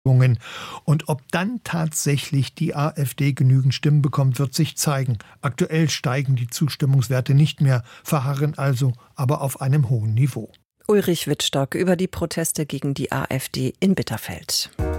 Und ob dann tatsächlich die AfD genügend Stimmen bekommt, wird sich zeigen. Aktuell steigen die Zustimmungswerte nicht mehr, verharren also aber auf einem hohen Niveau. Ulrich Wittstock über die Proteste gegen die AfD in Bitterfeld.